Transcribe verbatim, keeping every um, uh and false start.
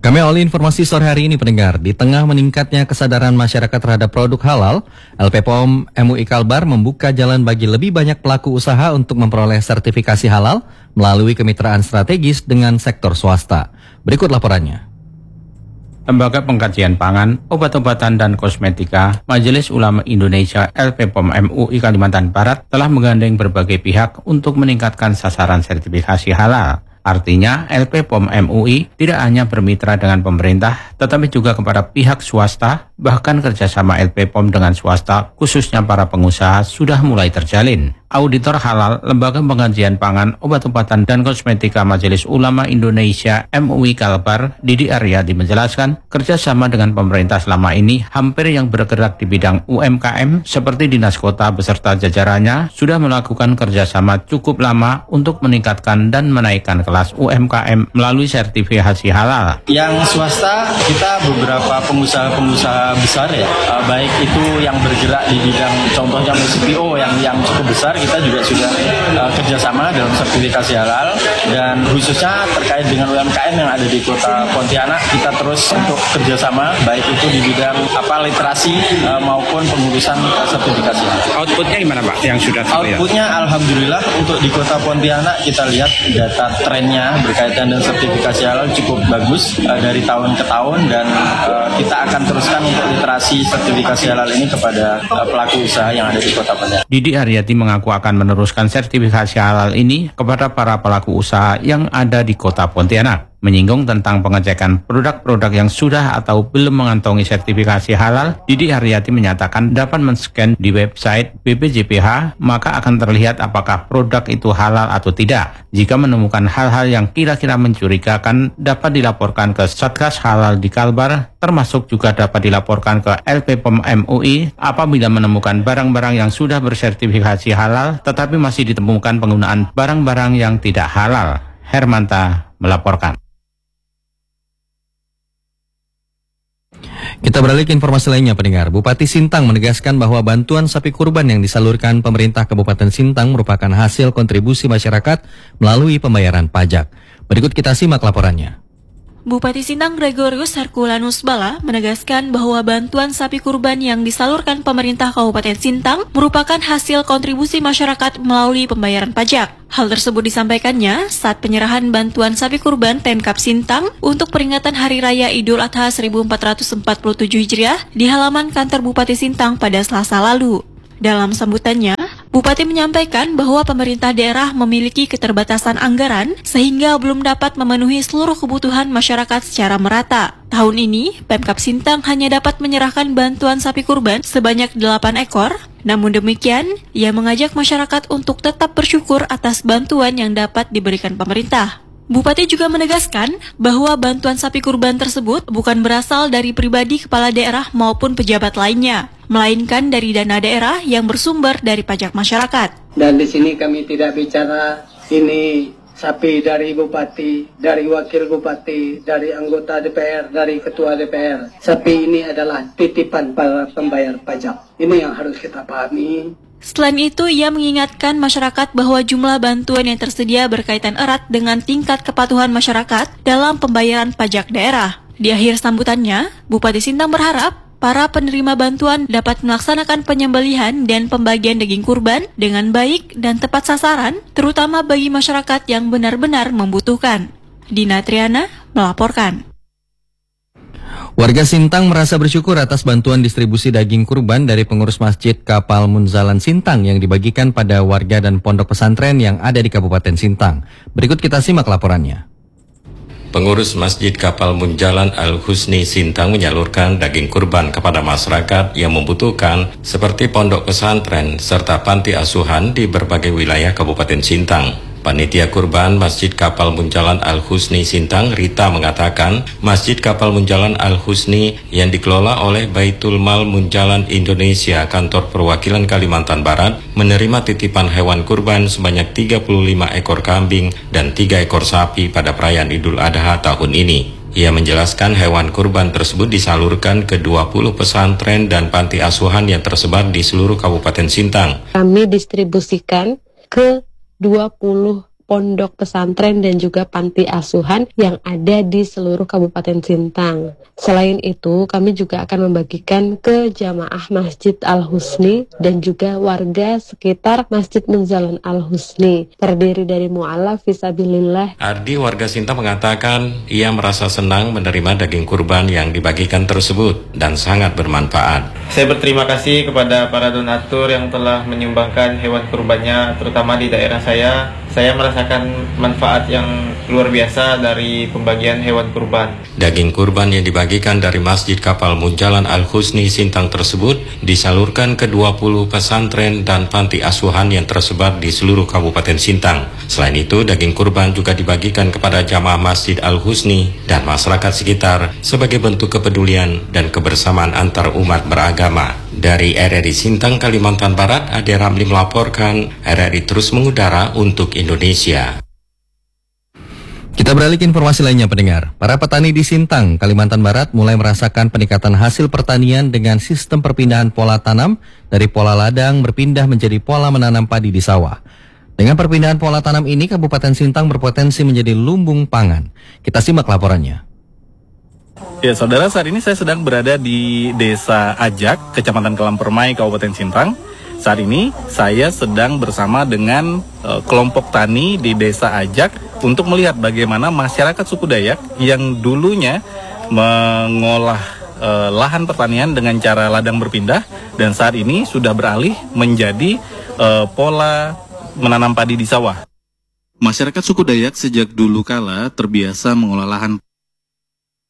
Kami awali informasi sore hari ini pendengar. Di tengah meningkatnya kesadaran masyarakat terhadap produk halal, L P P O M M U I Kalbar membuka jalan bagi lebih banyak pelaku usaha untuk memperoleh sertifikasi halal melalui kemitraan strategis dengan sektor swasta. Berikut laporannya. Lembaga Pengkajian Pangan, Obat-obatan dan Kosmetika, Majelis Ulama Indonesia L P P O M M U I Kalimantan Barat telah menggandeng berbagai pihak untuk meningkatkan sasaran sertifikasi halal. Artinya, L P P O M M U I tidak hanya bermitra dengan pemerintah, tetapi juga kepada pihak swasta, bahkan kerjasama L P P O M dengan swasta, khususnya para pengusaha, sudah mulai terjalin. Auditor Halal Lembaga Pengkajian Pangan, Obat-obatan dan Kosmetika Majelis Ulama Indonesia M U I Kalbar, Didi Aryadi menjelaskan, kerjasama dengan pemerintah selama ini hampir yang bergerak di bidang U M K M seperti Dinas Kota beserta jajarannya sudah melakukan kerjasama cukup lama untuk meningkatkan dan menaikkan kelas U M K M melalui sertifikasi halal. Yang swasta kita beberapa pengusaha-pengusaha besar ya, baik itu yang bergerak di bidang contohnya C P O yang yang cukup besar, kita juga sudah uh, kerjasama dalam sertifikasi halal, dan khususnya terkait dengan U M K M yang ada di Kota Pontianak, kita terus untuk kerjasama baik itu di bidang apa literasi uh, maupun pengurusan sertifikasi halal. Outputnya gimana Pak? Yang sudah terlihat? Outputnya alhamdulillah untuk di Kota Pontianak kita lihat data trennya berkaitan dengan sertifikasi halal cukup bagus uh, dari tahun ke tahun, dan uh, kita akan teruskan untuk literasi sertifikasi halal ini kepada uh, pelaku usaha yang ada di Kota Pontianak. Didi Aryadi mengaku akan meneruskan sertifikasi halal ini kepada para pelaku usaha yang ada di Kota Pontianak. Menyinggung tentang pengecekan produk-produk yang sudah atau belum mengantongi sertifikasi halal, Didi Aryadi menyatakan dapat men-scan di website B P J P H, maka akan terlihat apakah produk itu halal atau tidak. Jika menemukan hal-hal yang kira-kira mencurigakan, dapat dilaporkan ke Satgas Halal di Kalbar, termasuk juga dapat dilaporkan ke L P P O M M U I apabila menemukan barang-barang yang sudah bersertifikasi halal, tetapi masih ditemukan penggunaan barang-barang yang tidak halal. Hermanta melaporkan. Kita beralih ke informasi lainnya pendengar. Bupati Sintang menegaskan bahwa bantuan sapi kurban yang disalurkan pemerintah Kabupaten Sintang merupakan hasil kontribusi masyarakat melalui pembayaran pajak. Berikut kita simak laporannya. Bupati Sintang Gregorius Herculanus Bala menegaskan bahwa bantuan sapi kurban yang disalurkan pemerintah Kabupaten Sintang merupakan hasil kontribusi masyarakat melalui pembayaran pajak. Hal tersebut disampaikannya saat penyerahan bantuan sapi kurban Pemkab Sintang untuk peringatan Hari Raya Idul Adha seribu empat ratus empat puluh tujuh Hijriah di halaman kantor Bupati Sintang pada Selasa lalu. Dalam sambutannya, Bupati menyampaikan bahwa pemerintah daerah memiliki keterbatasan anggaran sehingga belum dapat memenuhi seluruh kebutuhan masyarakat secara merata. Tahun ini, Pemkab Sintang hanya dapat menyerahkan bantuan sapi kurban sebanyak delapan ekor. Namun demikian, ia mengajak masyarakat untuk tetap bersyukur atas bantuan yang dapat diberikan pemerintah. Bupati juga menegaskan bahwa bantuan sapi kurban tersebut bukan berasal dari pribadi kepala daerah maupun pejabat lainnya, melainkan dari dana daerah yang bersumber dari pajak masyarakat. Dan di sini kami tidak bicara ini sapi dari bupati, dari wakil bupati, dari anggota D P R, dari ketua D P R. Sapi ini adalah titipan para pembayar pajak. Ini yang harus kita pahami. Selain itu, ia mengingatkan masyarakat bahwa jumlah bantuan yang tersedia berkaitan erat dengan tingkat kepatuhan masyarakat dalam pembayaran pajak daerah. Di akhir sambutannya, Bupati Sintang berharap para penerima bantuan dapat melaksanakan penyembelihan dan pembagian daging kurban dengan baik dan tepat sasaran, terutama bagi masyarakat yang benar-benar membutuhkan. Dina Triana melaporkan. Warga Sintang merasa bersyukur atas bantuan distribusi daging kurban dari pengurus Masjid Kapal Munjalan Sintang yang dibagikan pada warga dan pondok pesantren yang ada di Kabupaten Sintang. Berikut kita simak laporannya. Pengurus Masjid Kapal Munjalan Al-Husni Sintang menyalurkan daging kurban kepada masyarakat yang membutuhkan seperti pondok pesantren serta panti asuhan di berbagai wilayah Kabupaten Sintang. Panitia Kurban Masjid Kapal Munjalan Al-Husni Sintang, Rita, mengatakan Masjid Kapal Munjalan Al-Husni yang dikelola oleh Baitul Mal Munjalan Indonesia Kantor Perwakilan Kalimantan Barat menerima titipan hewan kurban sebanyak tiga puluh lima ekor kambing dan tiga ekor sapi pada perayaan Idul Adha tahun ini. Ia menjelaskan hewan kurban tersebut disalurkan ke dua puluh pesantren dan panti asuhan yang tersebar di seluruh Kabupaten Sintang. Kami distribusikan ke dua puluh pondok pesantren dan juga panti asuhan yang ada di seluruh Kabupaten Sintang. Selain itu, kami juga akan membagikan ke jamaah Masjid Al-Husni dan juga warga sekitar Masjid Munzalan Al-Husni, terdiri dari mu'alaf fisabilillah. Ardi warga Sintang mengatakan ia merasa senang menerima daging kurban yang dibagikan tersebut dan sangat bermanfaat. Saya berterima kasih kepada para donatur yang telah menyumbangkan hewan kurbannya, terutama di daerah saya. Saya merasakan manfaat yang luar biasa dari pembagian hewan kurban. Daging kurban yang dibagikan dari Masjid Kapal Munjalan Al-Husni Sintang tersebut disalurkan ke dua puluh pesantren dan panti asuhan yang tersebar di seluruh Kabupaten Sintang. Selain itu, daging kurban juga dibagikan kepada jamaah Masjid Al-Husni dan masyarakat sekitar sebagai bentuk kepedulian dan kebersamaan antar umat beragama. Dari R R I Sintang, Kalimantan Barat, Ade Ramli melaporkan. R R I terus mengudara untuk Indonesia. Kita beralih ke informasi lainnya pendengar. Para petani di Sintang, Kalimantan Barat mulai merasakan peningkatan hasil pertanian dengan sistem perpindahan pola tanam dari pola ladang berpindah menjadi pola menanam padi di sawah. Dengan perpindahan pola tanam ini, Kabupaten Sintang berpotensi menjadi lumbung pangan. Kita simak laporannya. Ya, saudara, saat ini saya sedang berada di Desa Ajak, Kecamatan Kelampermai, Kabupaten Sintang. Saat ini saya sedang bersama dengan uh, kelompok tani di Desa Ajak untuk melihat bagaimana masyarakat suku Dayak yang dulunya mengolah uh, lahan pertanian dengan cara ladang berpindah dan saat ini sudah beralih menjadi uh, pola menanam padi di sawah. Masyarakat suku Dayak sejak dulu kala terbiasa mengolah lahan